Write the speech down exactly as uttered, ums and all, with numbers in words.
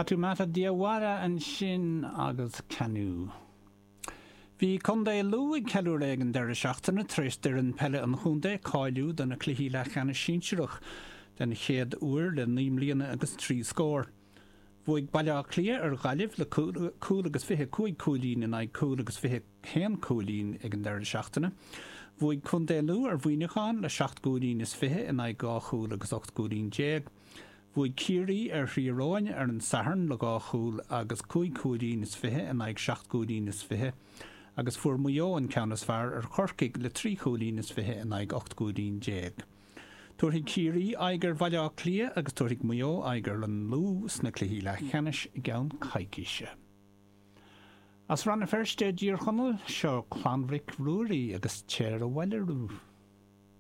Catú mata diawara an sin agus canú. Bhí condé luig ceú régan deir seachtainna tréistir an pelle an chundé cáiliú den na cluhí le chena síseirech den chéad uair le níomlíonna agus trí scór. Bhuaig bailá clia ar ghailibh le cúil agus fithe cúig cúilín in ag cúil agus fithe chéan cúilín ag an deir seachtainna. Bhuaig condé lu ar bhuiineáin le seacht cúilín is fithe in ag gá cúil agus ocht cúilín déag. Bhuaig cíirí ar thríróin ar an saharn le gá chúil agus cúig cúilín is fithe in ag seacht cúilín is fithe. Agus fuair muo an ceannas fearr ar chorcaig le trí cúilín is fithe in ag ocht cúilín déag. Tuairthaigh cíirí aigear bhaile clia agus tuairthaigh muo aigear an lú sna cluichí le cheannis i gceann caiiciise. As ranna feirste díor chonal seo chlanmhric rúirí agus téir a bhailearú.